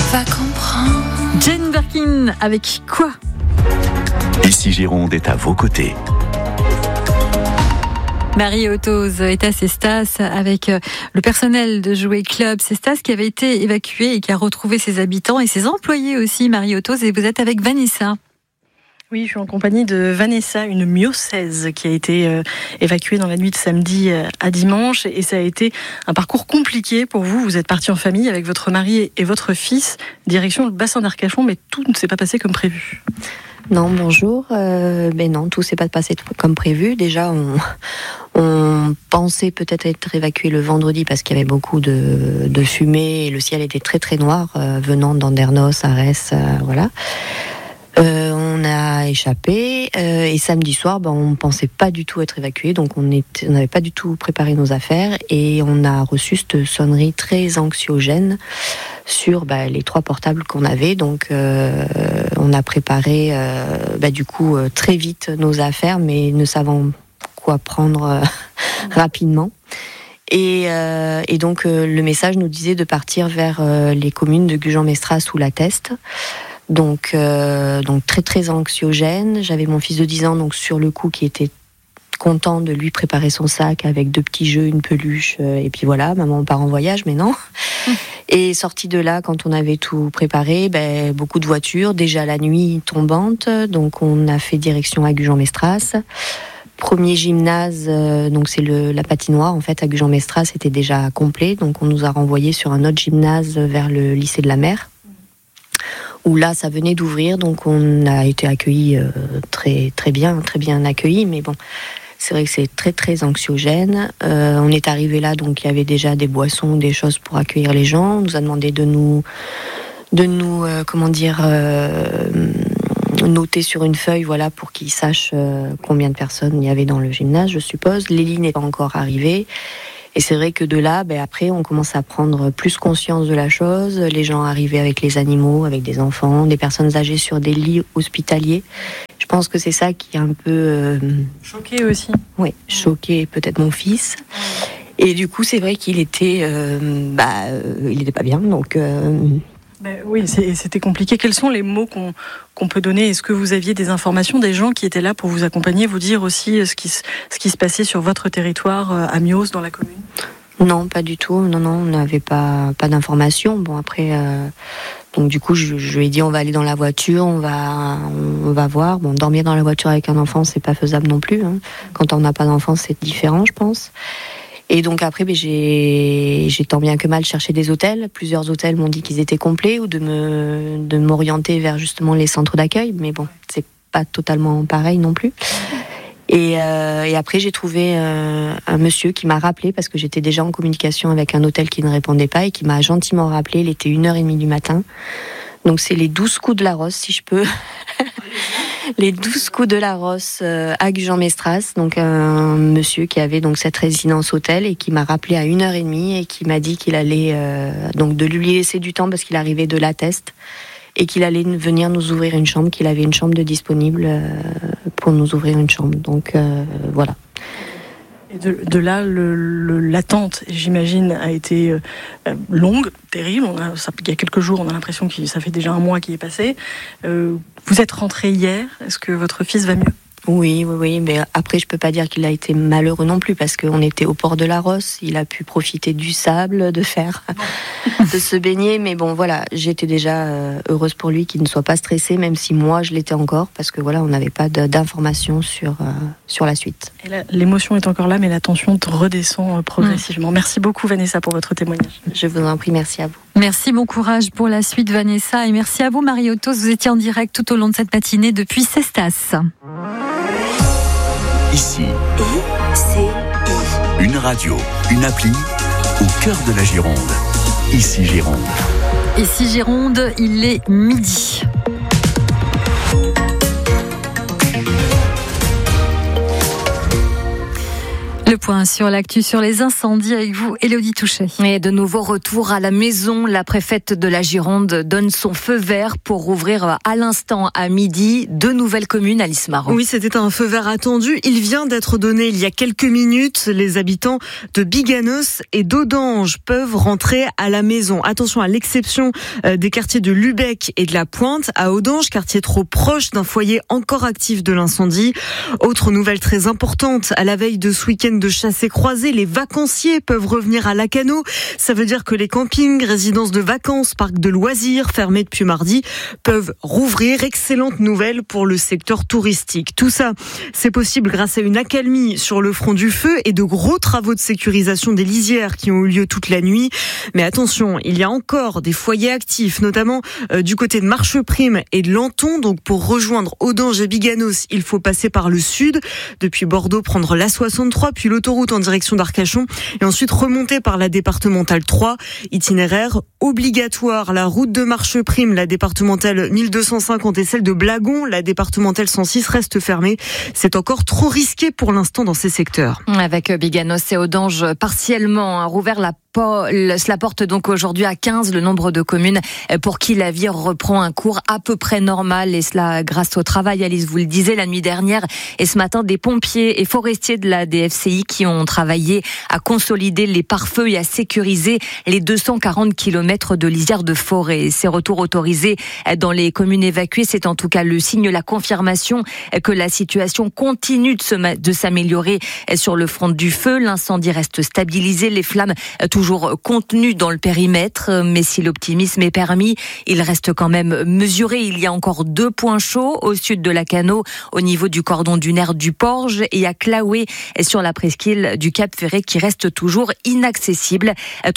va comprendre. Jane Birkin avec quoi? Ici Gironde est à vos côtés. Marie Ottoz est à Cestas avec le personnel de Jouet Club Cestas qui avait été évacué et qui a retrouvé ses habitants et ses employés aussi, Marie Ottoz, et vous êtes avec Vanessa. Oui, je suis en compagnie de Vanessa, une myocèse qui a été évacuée dans la nuit de samedi à dimanche. Et ça a été un parcours compliqué pour vous. Vous êtes partie en famille avec votre mari et votre fils, direction le bassin d'Arcachon, mais tout ne s'est pas passé comme prévu. Non, bonjour. Non, tout s'est pas passé comme prévu. Déjà, on pensait peut-être être évacué le vendredi parce qu'il y avait beaucoup de fumée et le ciel était très très noir venant d'Andernos, Arès, voilà. On a échappé et samedi soir, on pensait pas du tout être évacué, donc on n'avait pas du tout préparé nos affaires et on a reçu cette sonnerie très anxiogène sur les 3 portables qu'on avait. Donc on a préparé très vite nos affaires, mais ne savant quoi prendre rapidement. Et donc le message nous disait de partir vers les communes de Gujan-Mestras ou La Teste. Donc très très anxiogène. J'avais mon fils de 10 ans donc sur le coup qui était content de lui préparer son sac avec 2 petits jeux, une peluche et puis voilà, maman on part en voyage, mais non. Et sorti de là, quand on avait tout préparé, beaucoup de voitures, déjà la nuit tombante, donc on a fait direction à Gujan-Mestras. Premier gymnase, donc c'est la patinoire en fait à Gujan-Mestras était déjà complet, donc on nous a renvoyé sur un autre gymnase vers le lycée de la Mer, où là ça venait d'ouvrir, donc on a été accueillis très bien accueillis, mais bon, c'est vrai que c'est très très anxiogène. On est arrivé là, donc il y avait déjà des boissons, des choses pour accueillir les gens. On nous a demandé de nous noter sur une feuille, voilà, pour qu'ils sachent combien de personnes il y avait dans le gymnase, je suppose. L'élie n'est pas encore arrivée. Et c'est vrai que de là, après, on commence à prendre plus conscience de la chose. Les gens arrivaient avec les animaux, avec des enfants, des personnes âgées sur des lits hospitaliers. Je pense que c'est ça qui est un peu... Choqué aussi. Oui, choqué peut-être mon fils. Et du coup, c'est vrai qu'il était... il n'était pas bien, donc... Oui, c'était compliqué. Quels sont les mots qu'on peut donner? Est-ce que vous aviez des informations des gens qui étaient là pour vous accompagner, vous dire aussi ce qui se passait sur votre territoire à Mios, dans la commune? Non, pas du tout. Non, on n'avait pas d'informations. Bon, après, donc du coup, je lui ai dit on va aller dans la voiture, on va voir. Bon, dormir dans la voiture avec un enfant, c'est pas faisable non plus. Hein. Quand on n'a pas d'enfant, c'est différent, je pense. Et donc après, j'ai tant bien que mal cherché des hôtels. Plusieurs hôtels m'ont dit qu'ils étaient complets ou de m'orienter vers justement les centres d'accueil. Mais bon, c'est pas totalement pareil non plus. Et après, j'ai trouvé un monsieur qui m'a rappelé parce que j'étais déjà en communication avec un hôtel qui ne répondait pas et qui m'a gentiment rappelé. Il était 1h30 du matin. Donc c'est les 12 coups de la Rosse, si je peux. Les 12 coups de la Rosse à Gujan-Mestras, donc un monsieur qui avait donc cette résidence hôtel et qui m'a rappelé à 1h30 et qui m'a dit qu'il allait donc de lui laisser du temps parce qu'il arrivait de La Teste et qu'il allait venir nous ouvrir une chambre, qu'il avait une chambre de disponible pour nous ouvrir une chambre. Donc voilà. Et de là, l'attente, j'imagine, a été longue, terrible. Il y a quelques jours, on a l'impression que ça fait déjà un mois qui est passé. Vous êtes rentré hier. Est-ce que votre fils va mieux ? Oui, mais après je peux pas dire qu'il a été malheureux non plus parce qu'on était au port de la Rosse, il a pu profiter du sable, de se baigner, mais bon voilà, j'étais déjà heureuse pour lui qu'il ne soit pas stressé, même si moi je l'étais encore parce que voilà, on n'avait pas d'informations sur la suite. Et là, l'émotion est encore là, mais la tension redescend progressivement. Merci beaucoup Vanessa pour votre témoignage. Je vous en prie, merci à vous. Merci, bon courage pour la suite Vanessa et merci à vous Marie Ottoz, vous étiez en direct tout au long de cette matinée depuis Cestas. Ici, une radio, une appli au cœur de la Gironde. Ici Gironde. Ici Gironde, il est midi. Le point sur l'actu sur les incendies avec vous, Élodie Touchet. Et de nouveau retour à la maison. La préfète de la Gironde donne son feu vert pour rouvrir à l'instant à midi 2 nouvelles communes, Alice Marot. Oui, c'était un feu vert attendu. Il vient d'être donné il y a quelques minutes. Les habitants de Biganos et d'Audange peuvent rentrer à la maison. Attention, à l'exception des quartiers de Lubec et de la Pointe, à Audange, quartier trop proche d'un foyer encore actif de l'incendie. Autre nouvelle très importante, à la veille de ce week-end de chasse et croisée, les vacanciers peuvent revenir à Lacanau. Ça veut dire que les campings, résidences de vacances, parcs de loisirs fermés depuis mardi peuvent rouvrir. Excellente nouvelle pour le secteur touristique. Tout ça, c'est possible grâce à une accalmie sur le front du feu et de gros travaux de sécurisation des lisières qui ont eu lieu toute la nuit. Mais attention, il y a encore des foyers actifs, notamment du côté de Marcheprime et de Lanton. Donc pour rejoindre Audange et Biganos, il faut passer par le sud, depuis Bordeaux prendre l'A63, puis l'autoroute en direction d'Arcachon et ensuite remonter par la départementale 3. Itinéraire obligatoire, la route de Marcheprime, la départementale 1250 et celle de Blagon, la départementale 106 reste fermée. C'est encore trop risqué pour l'instant dans ces secteurs. Avec Biganos et Audange partiellement rouvert, cela porte donc aujourd'hui à 15 le nombre de communes pour qui la vie reprend un cours à peu près normal, et cela grâce au travail, Alice, vous le disiez, la nuit dernière et ce matin, des pompiers et forestiers de la DFCI qui ont travaillé à consolider les pare-feux et à sécuriser les 240 km de lisière de forêt. Ces retours autorisés dans les communes évacuées, c'est en tout cas le signe, la confirmation que la situation continue de s'améliorer sur le front du feu. L'incendie reste stabilisé, les flammes toujours contenues dans le périmètre, mais si l'optimisme est permis, il reste quand même mesuré. Il y a encore 2 points chauds au sud de Lacanau, au niveau du cordon dunaire du Porge, et à Claouet sur la presqu'île du Cap Ferret qui reste toujours inaccessible.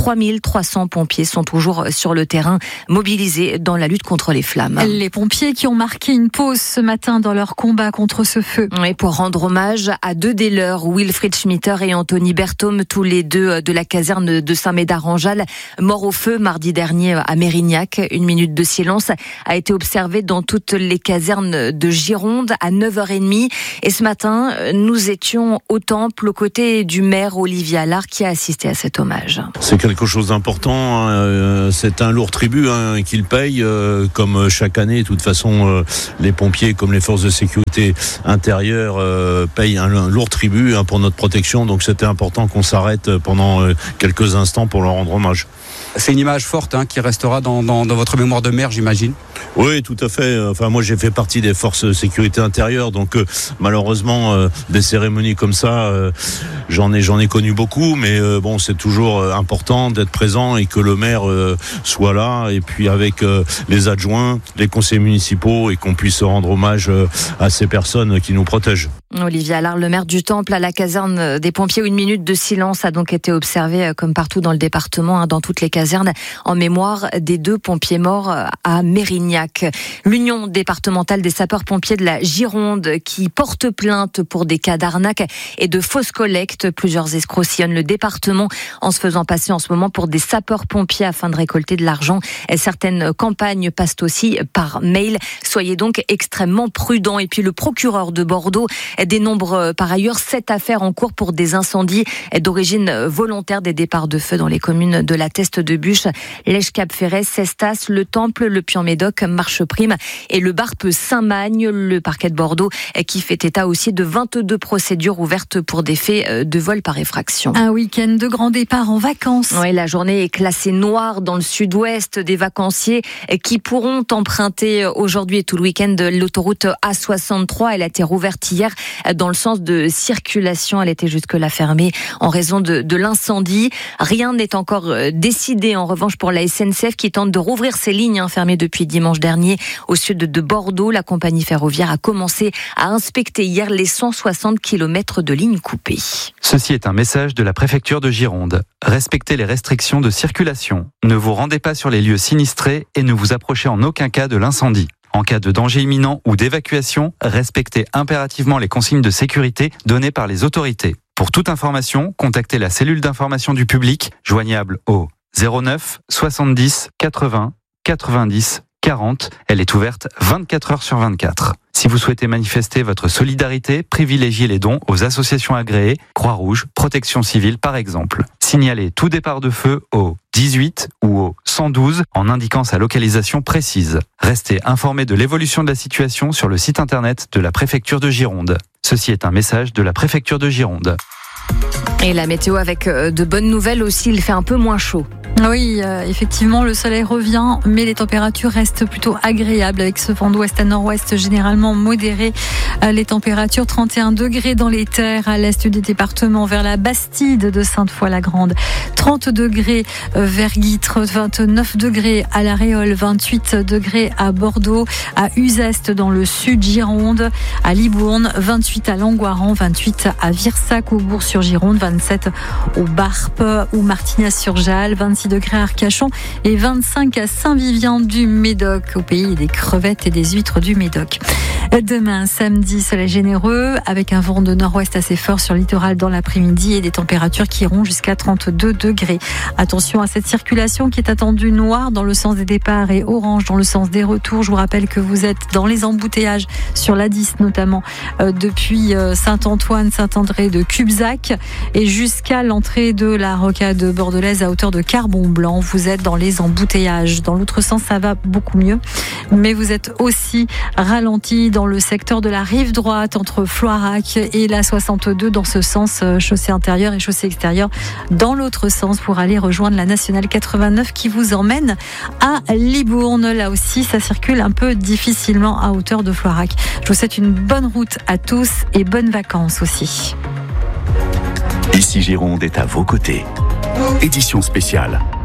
3300 pompiers sont toujours sur le terrain, mobilisés dans la lutte contre les flammes. Les pompiers qui ont marqué une pause ce matin dans leur combat contre ce feu. Oui, pour rendre hommage à 2 des leurs, Wilfried Schmitter et Anthony Berthaume, tous les 2 de la caserne de Saint-Médard-en-Jalles, morts au feu mardi dernier à Mérignac. Une minute de silence a été observée dans toutes les casernes de Gironde à 9h30. Et ce matin, nous étions au temple aux côtés du maire Olivier Allard qui a assisté à cet hommage. C'est quelque chose d'important, c'est un lourd tribut qu'il paye, comme chaque année. De toute façon, les pompiers comme les forces de sécurité intérieure payent un lourd tribut pour notre protection. Donc c'était important qu'on s'arrête pendant quelques instants pour leur rendre hommage. C'est une image forte qui restera dans votre mémoire de maire, j'imagine. Oui, tout à fait. Enfin, moi, j'ai fait partie des forces de sécurité intérieure, donc malheureusement, des cérémonies comme ça, j'en ai connu beaucoup, mais bon, c'est toujours important d'être présent et que le maire soit là, et puis avec les adjoints, les conseillers municipaux, et qu'on puisse rendre hommage à ces personnes qui nous protègent. Olivier Allard, le maire du Temple, à la caserne des pompiers, une minute de silence a donc été observée comme partout dans le département, dans toutes les casernes, en mémoire des 2 pompiers morts à Mérignac. L'Union départementale des sapeurs-pompiers de la Gironde qui porte plainte pour des cas d'arnaque et de fausses collectes. Plusieurs escrocs sillonnent le département en se faisant passer en ce moment pour des sapeurs-pompiers afin de récolter de l'argent. Et certaines campagnes passent aussi par mail. Soyez donc extrêmement prudents. Et puis le procureur de Bordeaux dénombre par ailleurs 7 affaires en cours pour des incendies d'origine volontaire, des départs de feu dans les communes de la Teste de Buch, Lèche-Cap-Ferret, Cestas, le Temple, le Puy-en-Médoc, Marcheprime et le Barpe Saint-Magne. Le parquet de Bordeaux qui fait état aussi de 22 procédures ouvertes pour des faits de vol par effraction. Un week-end de grand départ en vacances. Oui, la journée est classée noire dans le sud-ouest. Des vacanciers qui pourront emprunter aujourd'hui et tout le week-end l'autoroute A63. Elle a été rouverte hier dans le sens de circulation. Elle était jusque-là fermée en raison de l'incendie. Rien n'est encore décidé en revanche pour la SNCF qui tente de rouvrir ses lignes fermées depuis dimanche dernier au sud de Bordeaux. La compagnie ferroviaire a commencé à inspecter hier les 160 km de lignes coupées. Ceci est un message de la préfecture de Gironde. Respectez les restrictions de circulation. Ne vous rendez pas sur les lieux sinistrés et ne vous approchez en aucun cas de l'incendie. En cas de danger imminent ou d'évacuation, respectez impérativement les consignes de sécurité données par les autorités. Pour toute information, contactez la cellule d'information du public, joignable au 09 70 80 90 40. Elle est ouverte 24 heures sur 24. Si vous souhaitez manifester votre solidarité, privilégiez les dons aux associations agréées, Croix-Rouge, Protection civile par exemple. Signalez tout départ de feu au 18 ou au 112 en indiquant sa localisation précise. Restez informé de l'évolution de la situation sur le site internet de la préfecture de Gironde. Ceci est un message de la préfecture de Gironde. Et la météo avec de bonnes nouvelles aussi, il fait un peu moins chaud. Oui, effectivement, le soleil revient, mais les températures restent plutôt agréables avec ce vent d'ouest à nord-ouest généralement modéré. Les températures 31 degrés dans les terres à l'est du département, vers la Bastide de Sainte-Foy-la-Grande, 30 degrés vers Guîtres, 29 degrés à La Réole, 28 degrés à Bordeaux, à Uzeste dans le sud Gironde, à Libourne, 28 à Langoiran, 28 à Virsac-Aubourg-sur-Gironde, 27 au Barp ou Martignas-sur-Jalles, 26 degrés à Arcachon et 25 à Saint-Vivien-du-Médoc, au pays des crevettes et des huîtres du Médoc. Demain, samedi, soleil généreux avec un vent de nord-ouest assez fort sur le littoral dans l'après-midi et des températures qui iront jusqu'à 32 degrés. Attention à cette circulation qui est attendue noire dans le sens des départs et orange dans le sens des retours. Je vous rappelle que vous êtes dans les embouteillages sur l'A10 notamment depuis Saint-Antoine, Saint-André de Cubzac et jusqu'à l'entrée de la rocade bordelaise à hauteur de Carbon-Blanc. Vous êtes dans les embouteillages. Dans l'autre sens, ça va beaucoup mieux. Mais vous êtes aussi ralenti dans le secteur de la rive droite entre Floirac et la 62 dans ce sens chaussée intérieure et chaussée extérieure dans l'autre sens pour aller rejoindre la nationale 89 qui vous emmène à Libourne. Là aussi, ça circule un peu difficilement à hauteur de Floirac. Je vous souhaite une bonne route à tous et bonnes vacances aussi. Ici Gironde est à vos côtés. Édition spéciale.